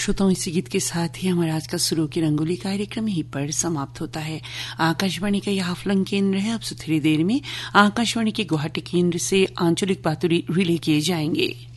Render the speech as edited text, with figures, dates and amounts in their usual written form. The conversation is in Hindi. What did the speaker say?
श्रोताओं, इसी गीत के साथ ही हमारा आज का सुरों की रंगोली कार्यक्रम यहीं पर समाप्त होता है। आकाशवाणी का यह हाफलंग केंद्र है। अब से थोड़ी देर में आकाशवाणी के गुवाहाटी केंद्र से आंचलिक बातुरी रिले किए जाएंगे।